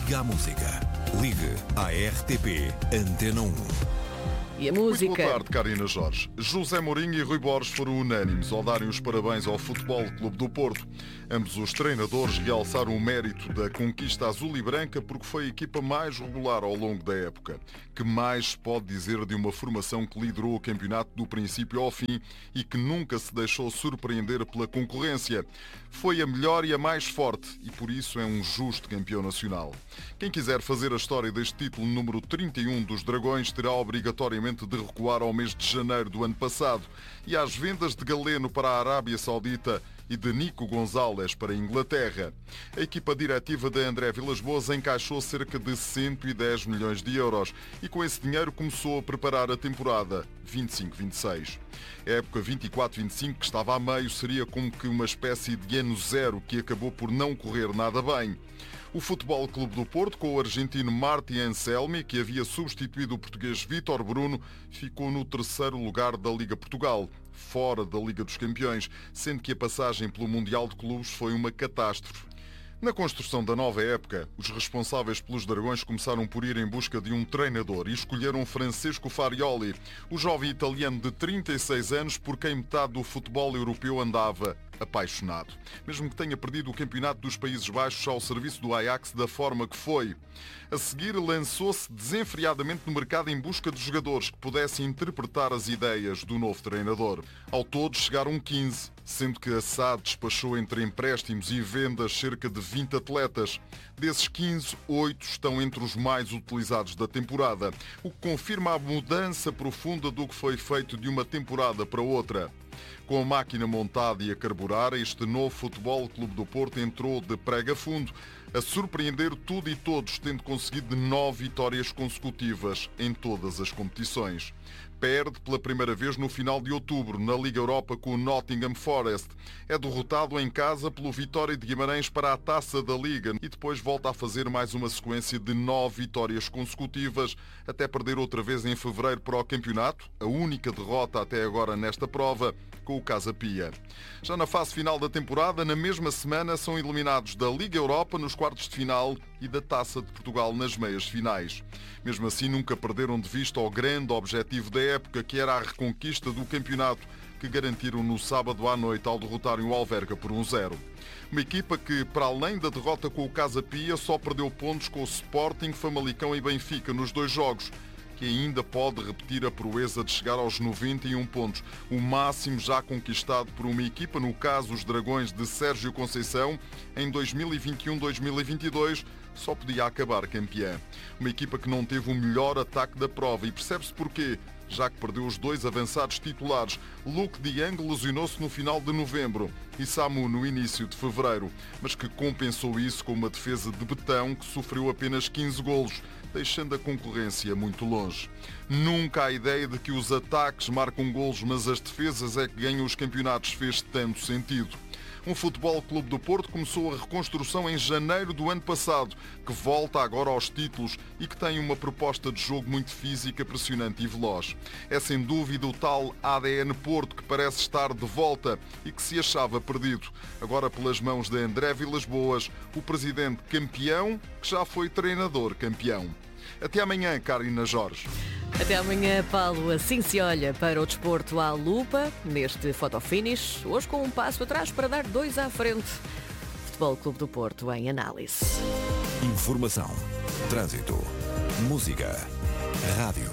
Ligue à música. Ligue à RTP Antena 1. E a música? Muito boa tarde, Karina Jorge. José Mourinho e Rui Borges foram unânimes ao darem os parabéns ao Futebol Clube do Porto. Ambos os treinadores realçaram o mérito da conquista azul e branca porque foi a equipa mais regular ao longo da época. Que mais se pode dizer de uma formação que liderou o campeonato do princípio ao fim e que nunca se deixou surpreender pela concorrência? Foi a melhor e a mais forte e por isso é um justo campeão nacional. Quem quiser fazer a história deste título número 31 dos Dragões terá obrigatoriamente de recuar ao mês de janeiro do ano passado e às vendas de Galeno para a Arábia Saudita e de Nico Gonzalez para a Inglaterra. A equipa diretiva de André Vilas-Boas encaixou cerca de 110 milhões de euros e com esse dinheiro começou a preparar a temporada 25-26. A época 24-25, que estava a meio, seria como que uma espécie de ano zero que acabou por não correr nada bem. O Futebol Clube do Porto, com o argentino Martin Anselmi, que havia substituído o português Vítor Bruno, ficou no terceiro lugar da Liga Portugal, fora da Liga dos Campeões, sendo que a passagem pelo Mundial de Clubes foi uma catástrofe. Na construção da nova época, os responsáveis pelos Dragões começaram por ir em busca de um treinador e escolheram Francesco Farioli, o jovem italiano de 36 anos por quem metade do futebol europeu andava apaixonado. Mesmo que tenha perdido o campeonato dos Países Baixos ao serviço do Ajax da forma que foi. A seguir, lançou-se desenfreadamente no mercado em busca de jogadores que pudessem interpretar as ideias do novo treinador. Ao todo, chegaram 15, sendo que a SAD despachou entre empréstimos e vendas cerca de 20 atletas. Desses 15, 8 estão entre os mais utilizados da temporada, o que confirma a mudança profunda do que foi feito de uma temporada para outra. Com a máquina montada e a carburar, este novo Futebol Clube do Porto entrou de prega fundo, a surpreender tudo e todos, tendo conseguido 9 vitórias consecutivas em todas as competições. Perde pela primeira vez no final de outubro, na Liga Europa com o Nottingham Forest. É derrotado em casa pelo Vitória de Guimarães para a Taça da Liga e depois volta a fazer mais uma sequência de 9 vitórias consecutivas, até perder outra vez em fevereiro para o campeonato, a única derrota até agora nesta prova, com o Casa Pia. Já na fase final da temporada, na mesma semana, são eliminados da Liga Europa nos quartos de final e da Taça de Portugal nas meias finais. Mesmo assim, nunca perderam de vista o grande objetivo da época, que era a reconquista do campeonato, que garantiram no sábado à noite ao derrotarem o Alverca por 1-0. Uma equipa que, para além da derrota com o Casa Pia, só perdeu pontos com o Sporting, Famalicão e Benfica nos 2 jogos, que ainda pode repetir a proeza de chegar aos 91 pontos, o máximo já conquistado por uma equipa, no caso os Dragões de Sérgio Conceição, em 2021-2022, só podia acabar campeã. Uma equipa que não teve o melhor ataque da prova e percebe-se porquê, já que perdeu os 2 avançados titulares. Luke de Jong lesionou-se no final de novembro e Samu no início de fevereiro, mas que compensou isso com uma defesa de betão que sofreu apenas 15 golos, deixando a concorrência muito longe. Nunca a ideia de que os ataques marcam golos, mas as defesas é que ganham os campeonatos fez tanto sentido. Um Futebol Clube do Porto começou a reconstrução em janeiro do ano passado, que volta agora aos títulos e que tem uma proposta de jogo muito física, pressionante e veloz. É sem dúvida o tal ADN Porto que parece estar de volta e que se achava perdido. Agora pelas mãos de André Vilas-Boas, o presidente campeão, que já foi treinador campeão. Até amanhã, Karina Jorge. Até amanhã, Paulo. Assim se olha para o desporto à lupa, neste fotofinish, hoje com um passo atrás para dar 2 à frente. Futebol Clube do Porto em análise. Informação, trânsito, música, rádio,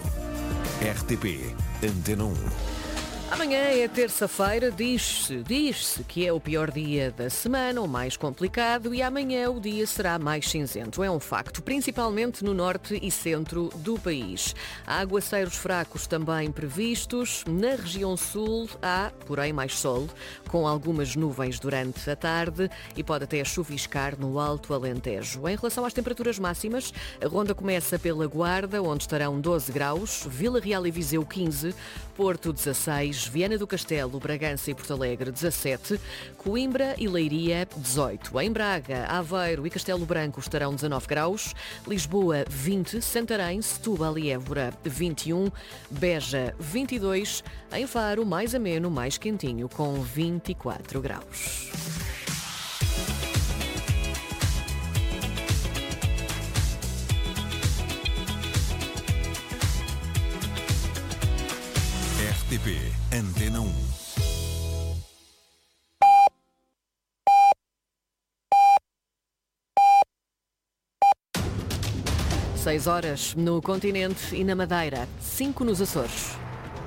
RTP Antena 1. Amanhã é terça-feira, diz-se que é o pior dia da semana, o mais complicado, e amanhã o dia será mais cinzento. É um facto, principalmente no norte e centro do país. Há aguaceiros fracos também previstos. Na região sul há, porém, mais sol, com algumas nuvens durante a tarde e pode até chuviscar no Alto Alentejo. Em relação às temperaturas máximas, a ronda começa pela Guarda, onde estarão 12 graus, Vila Real e Viseu 15, Porto 16, Viana do Castelo, Bragança e Porto Alegre 17, Coimbra e Leiria 18. Em Braga, Aveiro e Castelo Branco estarão 19 graus, Lisboa 20, Santarém, Setúbal e Évora 21, Beja 22, em Faro mais ameno, mais quentinho com 24 graus. 6 horas no continente e na Madeira, 5 nos Açores.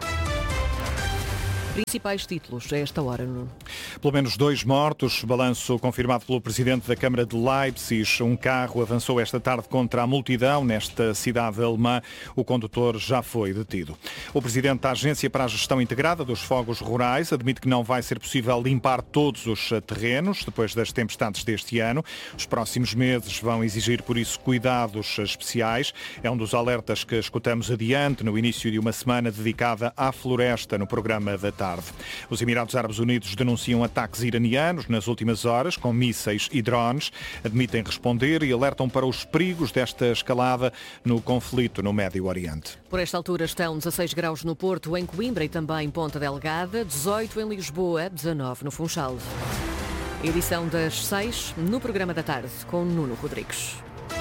Principais títulos a esta hora, Nuno. Pelo menos 2 mortos, balanço confirmado pelo Presidente da Câmara de Leipzig. Um carro avançou esta tarde contra a multidão nesta cidade alemã. O condutor já foi detido. O Presidente da Agência para a Gestão Integrada dos Fogos Rurais admite que não vai ser possível limpar todos os terrenos depois das tempestades deste ano. Os próximos meses vão exigir, por isso, cuidados especiais. É um dos alertas que escutamos adiante no início de uma semana dedicada à floresta no programa da tarde. Os Emirados Árabes Unidos denunciam ataques iranianos nas últimas horas com mísseis e drones, admitem responder e alertam para os perigos desta escalada no conflito no Médio Oriente. Por esta altura estão 16 graus no Porto, em Coimbra e também Ponta Delgada, 18 em Lisboa, 19 no Funchal. Edição das 6 no programa da tarde com Nuno Rodrigues.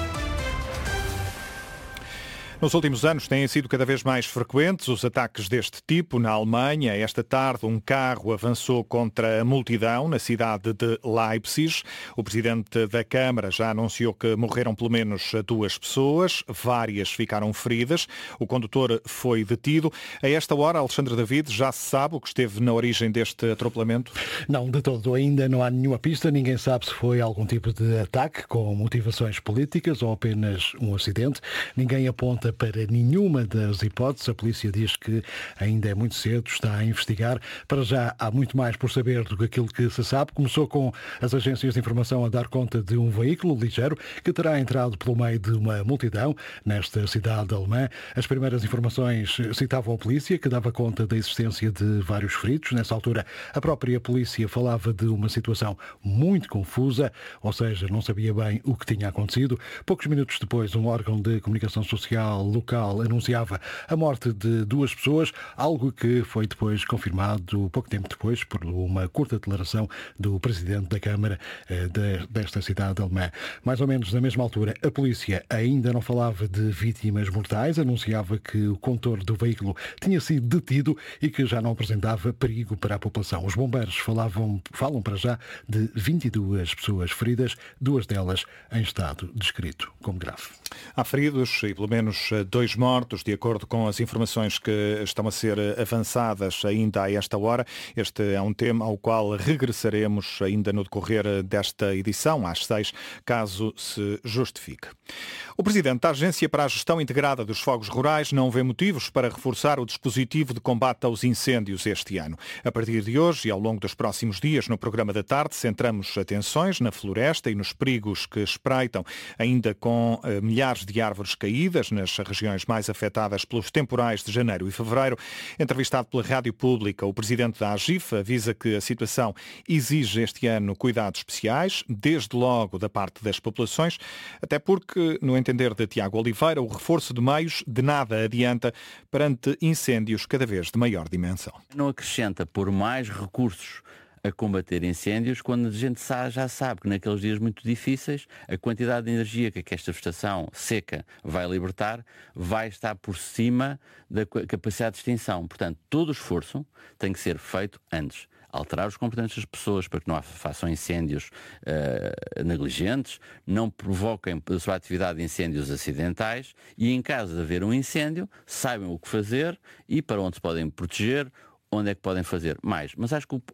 Nos últimos anos têm sido cada vez mais frequentes os ataques deste tipo na Alemanha. Esta tarde um carro avançou contra a multidão na cidade de Leipzig. O Presidente da Câmara já anunciou que morreram pelo menos 2 pessoas, várias ficaram feridas. O condutor foi detido. A esta hora, Alexandre David, já se sabe o que esteve na origem deste atropelamento? Não, de todo. Ainda não há nenhuma pista. Ninguém sabe se foi algum tipo de ataque com motivações políticas ou apenas um acidente. Ninguém aponta para nenhuma das hipóteses. A polícia diz que ainda é muito cedo, está a investigar. Para já há muito mais por saber do que aquilo que se sabe. Começou com as agências de informação a dar conta de um veículo ligeiro que terá entrado pelo meio de uma multidão nesta cidade alemã. As primeiras informações citavam a polícia, que dava conta da existência de vários feridos. Nessa altura, a própria polícia falava de uma situação muito confusa, ou seja, não sabia bem o que tinha acontecido. Poucos minutos depois, um órgão de comunicação social local anunciava a morte de 2 pessoas, algo que foi depois confirmado, pouco tempo depois, por uma curta declaração do Presidente da Câmara desta cidade alemã. Mais ou menos na mesma altura, a polícia ainda não falava de vítimas mortais, anunciava que o condutor do veículo tinha sido detido e que já não apresentava perigo para a população. Os bombeiros falam para já de 22 pessoas feridas, 2 delas em estado descrito como grave. Há feridos e pelo menos 2 mortos, de acordo com as informações que estão a ser avançadas ainda a esta hora. Este é um tema ao qual regressaremos ainda no decorrer desta edição, às 6, caso se justifique. O Presidente da Agência para a Gestão Integrada dos Fogos Rurais não vê motivos para reforçar o dispositivo de combate aos incêndios este ano. A partir de hoje e ao longo dos próximos dias, no programa da tarde, centramos atenções na floresta e nos perigos que espreitam, ainda com milhares de árvores caídas nas regiões mais afetadas pelos temporais de janeiro e fevereiro. Entrevistado pela Rádio Pública, o Presidente da AGIF avisa que a situação exige este ano cuidados especiais, desde logo da parte das populações, até porque, no entender de Tiago Oliveira, o reforço de meios de nada adianta perante incêndios cada vez de maior dimensão. Não acrescenta por mais recursos a combater incêndios, quando a gente já sabe que naqueles dias muito difíceis a quantidade de energia que esta estação seca vai libertar vai estar por cima da capacidade de extinção. Portanto, todo o esforço tem que ser feito antes. Alterar os comportamentos das pessoas para que não façam incêndios negligentes, não provoquem pela sua atividade incêndios acidentais e, em caso de haver um incêndio, saibam o que fazer e para onde se podem proteger, onde é que podem fazer mais. Mas acho que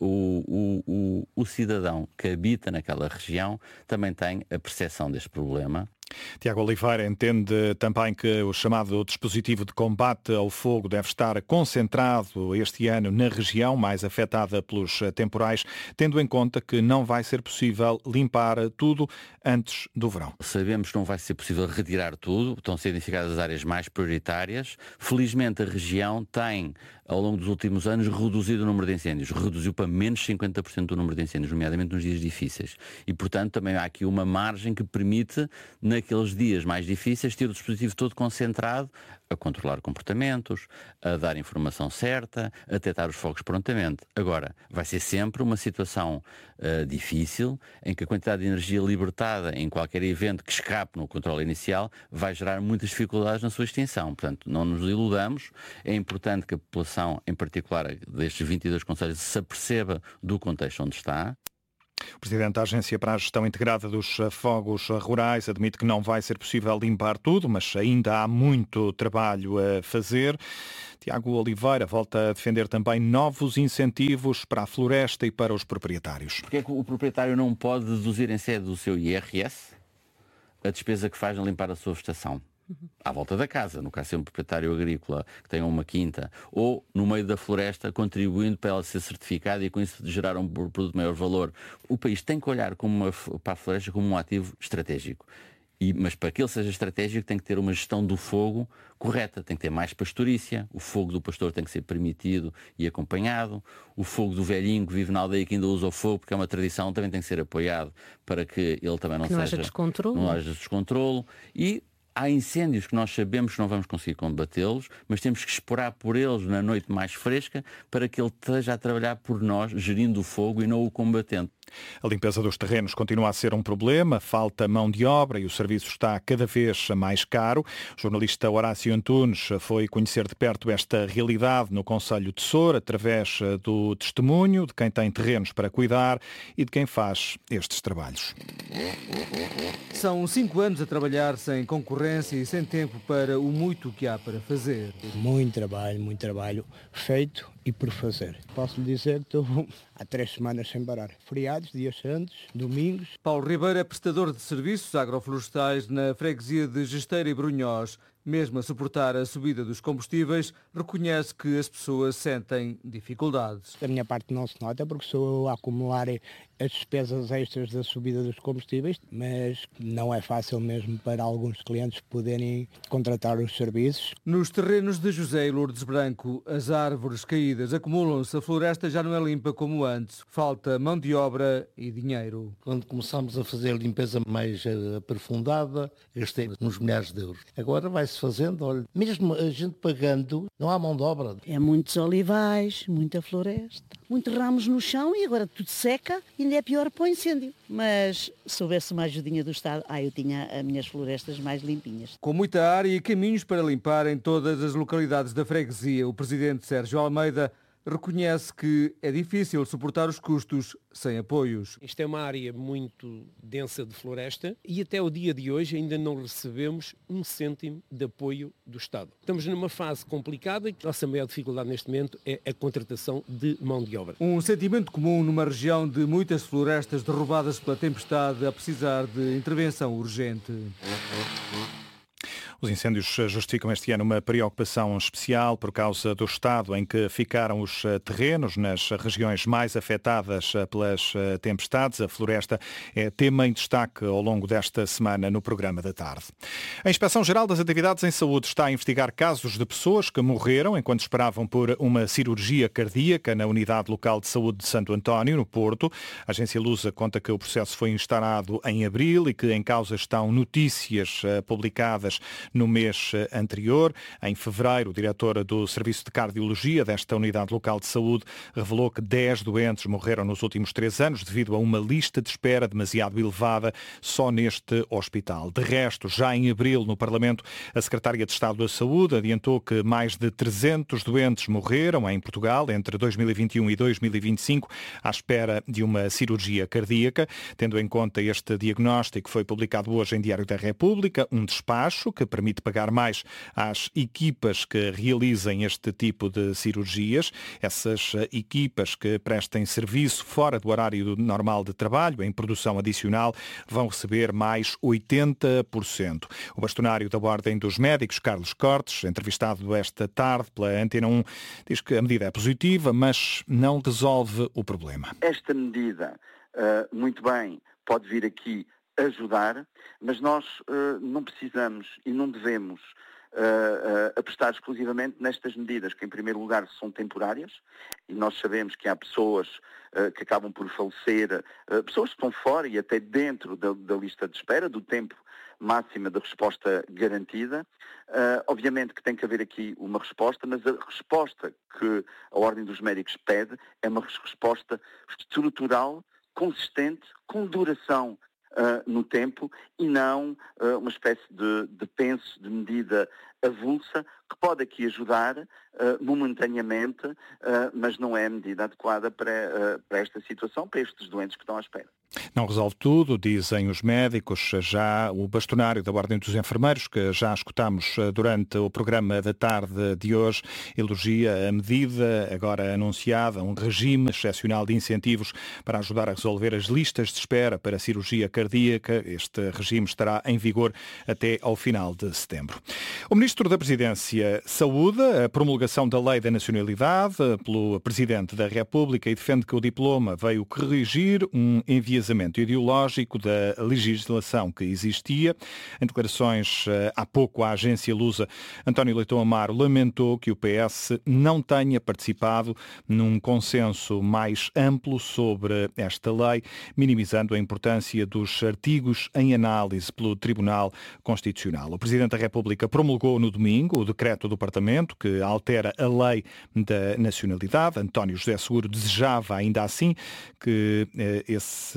o cidadão que habita naquela região também tem a percepção deste problema. Tiago Oliveira entende também que o chamado dispositivo de combate ao fogo deve estar concentrado este ano na região mais afetada pelos temporais, tendo em conta que não vai ser possível limpar tudo antes do verão. Sabemos que não vai ser possível retirar tudo, estão a ser identificadas as áreas mais prioritárias. Felizmente a região tem, ao longo dos últimos anos, reduzido o número de incêndios. Reduziu para menos 50% do número de incêndios, nomeadamente nos dias difíceis. E, portanto, também há aqui uma margem que permite, naqueles dias mais difíceis, ter o dispositivo todo concentrado a controlar comportamentos, a dar informação certa, a detectar os fogos prontamente. Agora, vai ser sempre uma situação difícil, em que a quantidade de energia libertada em qualquer evento que escape no controle inicial vai gerar muitas dificuldades na sua extinção. Portanto, não nos iludamos. É importante que a população, em particular destes 22 concelhos, se aperceba do contexto onde está. O presidente da Agência para a Gestão Integrada dos Fogos Rurais admite que não vai ser possível limpar tudo, mas ainda há muito trabalho a fazer. Tiago Oliveira volta a defender também novos incentivos para a floresta e para os proprietários. Porque é que o proprietário não pode deduzir em sede do seu IRS a despesa que faz a limpar a sua vegetação? À volta da casa, no caso de ser um proprietário agrícola que tenha uma quinta, ou no meio da floresta, contribuindo para ela ser certificada e com isso gerar um produto de maior valor. O país tem que olhar para a floresta como um ativo estratégico. Mas para que ele seja estratégico tem que ter uma gestão do fogo correta, tem que ter mais pastorícia, o fogo do pastor tem que ser permitido e acompanhado, o fogo do velhinho que vive na aldeia que ainda usa o fogo, porque é uma tradição, também tem que ser apoiado para que ele também não haja descontrolo. E há incêndios que nós sabemos que não vamos conseguir combatê-los, mas temos que esperar por eles na noite mais fresca para que ele esteja a trabalhar por nós, gerindo o fogo e não o combatendo. A limpeza dos terrenos continua a ser um problema, falta mão de obra e o serviço está cada vez mais caro. O jornalista Horácio Antunes foi conhecer de perto esta realidade no Concelho de Soura, através do testemunho de quem tem terrenos para cuidar e de quem faz estes trabalhos. São 5 anos a trabalhar sem concorrência e sem tempo para o muito que há para fazer. Muito trabalho feito e por fazer. Posso lhe dizer que estou há 3 semanas sem parar. Feriados, dias santos, domingos. Paulo Ribeiro é prestador de serviços agroflorestais na freguesia de Gesteira e Brunhós. Mesmo a suportar a subida dos combustíveis, reconhece que as pessoas sentem dificuldades. Da minha parte não se nota porque sou eu a acumular as despesas extras da subida dos combustíveis, mas não é fácil mesmo para alguns clientes poderem contratar os serviços. Nos terrenos de José e Lourdes Branco, as árvores caídas acumulam-se, a floresta já não é limpa como antes. Falta mão de obra e dinheiro. Quando começamos a fazer a limpeza mais aprofundada, gastei uns milhares de euros. Agora vai-se fazendo, olha, mesmo a gente pagando, não há mão de obra. É muitos olivais, muita floresta, muitos ramos no chão e agora tudo seca e ainda é pior para o incêndio. Mas se houvesse uma ajudinha do Estado, eu tinha as minhas florestas mais limpinhas. Com muita área e caminhos para limpar em todas as localidades da freguesia, o presidente Sérgio Almeida reconhece que é difícil suportar os custos sem apoios. Isto é uma área muito densa de floresta e até o dia de hoje ainda não recebemos 1 cêntimo de apoio do Estado. Estamos numa fase complicada e a nossa maior dificuldade neste momento é a contratação de mão de obra. Um sentimento comum numa região de muitas florestas derrubadas pela tempestade a precisar de intervenção urgente. Os incêndios justificam este ano uma preocupação especial por causa do estado em que ficaram os terrenos nas regiões mais afetadas pelas tempestades. A floresta é tema em destaque ao longo desta semana no programa da tarde. A Inspeção-Geral das Atividades em Saúde está a investigar casos de pessoas que morreram enquanto esperavam por uma cirurgia cardíaca na Unidade Local de Saúde de Santo António, no Porto. A agência Lusa conta que o processo foi instaurado em abril e que em causa estão notícias publicadas no mês anterior. Em fevereiro, o diretor do Serviço de Cardiologia desta Unidade Local de Saúde revelou que 10 doentes morreram nos últimos 3 anos devido a uma lista de espera demasiado elevada só neste hospital. De resto, já em abril, no Parlamento, a Secretária de Estado da Saúde adiantou que mais de 300 doentes morreram em Portugal entre 2021 e 2025 à espera de uma cirurgia cardíaca. Tendo em conta este diagnóstico, foi publicado hoje em Diário da República um despacho que permite pagar mais às equipas que realizem este tipo de cirurgias. Essas equipas que prestem serviço fora do horário normal de trabalho, em produção adicional, vão receber mais 80%. O bastonário da Ordem dos Médicos, Carlos Cortes, entrevistado esta tarde pela Antena 1, diz que a medida é positiva, mas não resolve o problema. Esta medida, muito bem, pode vir aqui ajudar, mas nós não precisamos e não devemos apostar exclusivamente nestas medidas, que em primeiro lugar são temporárias, e nós sabemos que há pessoas que acabam por falecer, pessoas que estão fora e até dentro da lista de espera, do tempo máxima de resposta garantida. Obviamente que tem que haver aqui uma resposta, mas a resposta que a Ordem dos Médicos pede é uma resposta estrutural, consistente, com duração no tempo e não uma espécie de penso, de medida avulsa, que pode aqui ajudar momentaneamente, mas não é a medida adequada para esta situação, para estes doentes que estão à espera. Não resolve tudo, dizem os médicos. Já o bastonário da Ordem dos Enfermeiros, que já escutámos durante o programa da tarde de hoje, elogia a medida agora anunciada, um regime excepcional de incentivos para ajudar a resolver as listas de espera para a cirurgia cardíaca. Este regime estará em vigor até ao final de setembro. O Ministro da Presidência saúda a promulgação da Lei da Nacionalidade pelo Presidente da República e defende que o diploma veio corrigir um enviesamento ideológico da legislação que existia. Em declarações há pouco à agência Lusa, António Leitão Amaro lamentou que o PS não tenha participado num consenso mais amplo sobre esta lei, minimizando a importância dos artigos em análise pelo Tribunal Constitucional. O Presidente da República promulgou no domingo o decreto do Parlamento que altera a Lei da Nacionalidade. António José Seguro desejava ainda assim que esse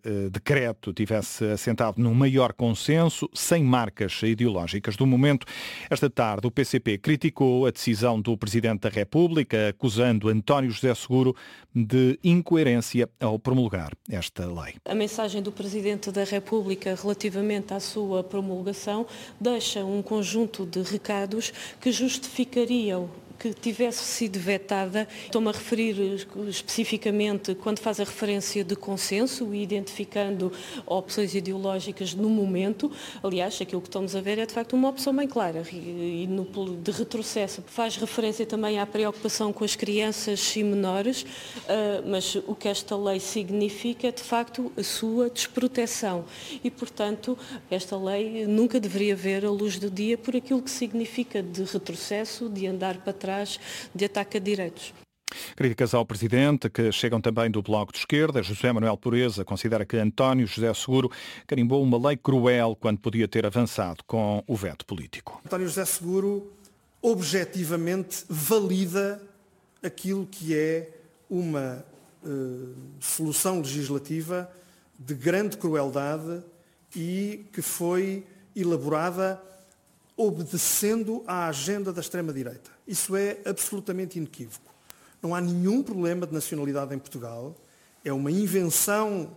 decreto tivesse assentado num maior consenso, sem marcas ideológicas do momento. Esta tarde o PCP criticou a decisão do Presidente da República, acusando António José Seguro de incoerência ao promulgar esta lei. A mensagem do Presidente da República relativamente à sua promulgação deixa um conjunto de recados que justificariam que tivesse sido vetada. Estou-me a referir especificamente quando faz a referência de consenso e identificando opções ideológicas no momento. Aliás, aquilo que estamos a ver é de facto uma opção bem clara e de retrocesso. Faz referência também à preocupação com as crianças e menores, mas o que esta lei significa é de facto a sua desproteção e, portanto, esta lei nunca deveria ver a luz do dia por aquilo que significa de retrocesso, de andar para trás, de ataque a direitos. Críticas ao Presidente, que chegam também do Bloco de Esquerda. José Manuel Pureza considera que António José Seguro carimbou uma lei cruel quando podia ter avançado com o veto político. António José Seguro objetivamente valida aquilo que é uma solução legislativa de grande crueldade e que foi elaborada obedecendo à agenda da extrema-direita. Isso é absolutamente inequívoco. Não há nenhum problema de nacionalidade em Portugal. É uma invenção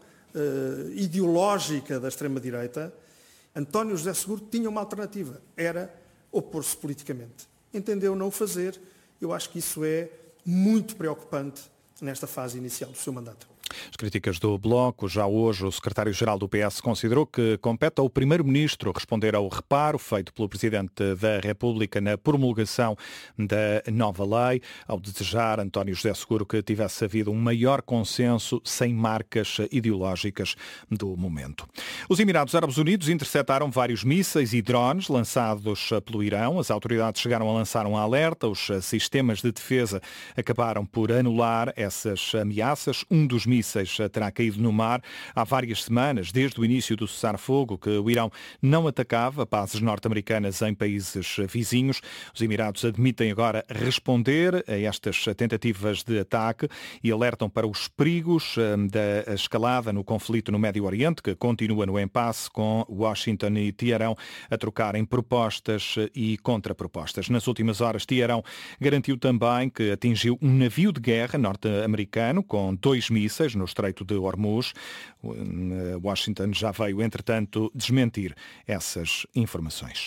ideológica da extrema-direita. António José Seguro tinha uma alternativa. Era opor-se politicamente. Entendeu não o fazer. Eu acho que isso é muito preocupante nesta fase inicial do seu mandato. As críticas do Bloco. Já hoje o secretário-geral do PS considerou que compete ao Primeiro-Ministro responder ao reparo feito pelo Presidente da República na promulgação da nova lei, ao desejar António José Seguro que tivesse havido um maior consenso sem marcas ideológicas do momento. Os Emirados Árabes Unidos interceptaram vários mísseis e drones lançados pelo Irão. As autoridades chegaram a lançar um alerta. Os sistemas de defesa acabaram por anular essas ameaças. Um dos mísseis terá caído no mar há várias semanas, desde o início do cessar-fogo, que o Irão não atacava bases norte-americanas em países vizinhos. Os Emirados admitem agora responder a estas tentativas de ataque e alertam para os perigos da escalada no conflito no Médio Oriente, que continua no impasse, com Washington e Teherão a trocarem propostas e contrapropostas. Nas últimas horas, Teherão garantiu também que atingiu um navio de guerra norte-americano com 2 mísseis no Estreito de Hormuz. Washington já veio, entretanto, desmentir essas informações.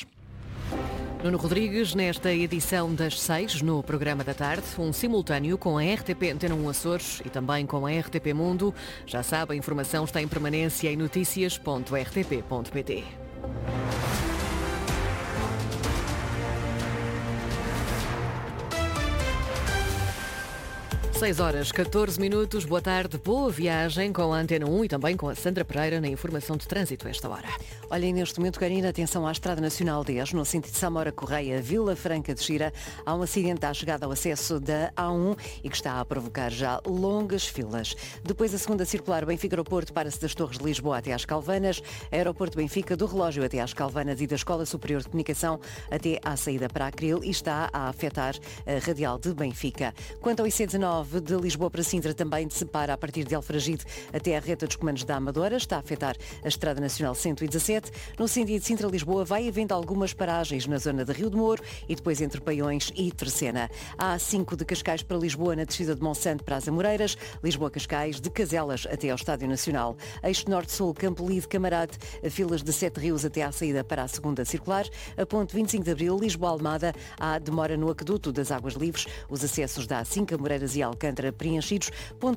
Nuno Rodrigues, nesta edição das 6, no programa da tarde, um simultâneo com a RTP Antena 1 Açores e também com a RTP Mundo. Já sabe, a informação está em permanência em noticias.rtp.pt. 6h14. Boa tarde, boa viagem com a Antena 1 e também com a Sandra Pereira na informação de trânsito a esta hora. Olha, neste momento, Karina, atenção à Estrada Nacional 10, no sentido de Samora Correia, Vila Franca de Xira. Há um acidente à chegada ao acesso da A1 e que está a provocar já longas filas. Depois, a segunda circular Benfica-Aeroporto para-se das Torres de Lisboa até às Calvanas, Aeroporto Benfica do Relógio até às Calvanas e da Escola Superior de Comunicação até à saída para Acril e está a afetar a radial de Benfica. Quanto ao IC19, de Lisboa para Sintra, também se separa a partir de Alfragide até a reta dos comandos da Amadora. Está a afetar a Estrada Nacional 117 A7, no sentido Sintra-Lisboa, vai havendo algumas paragens na zona de Rio de Moro e depois entre Paiões e Terceira. A A5 de Cascais para Lisboa, na descida de Monsanto para as Amoreiras, Lisboa-Cascais, de Caselas até ao Estádio Nacional. Eixo Norte-Sul, Campolide, Camarate, filas de Sete Rios até à saída para a segunda circular. A ponte 25 de Abril, Lisboa-Almada, há demora no aqueduto das Águas Livres, os acessos da A5, Amoreiras e Alcântara preenchidos. Ponto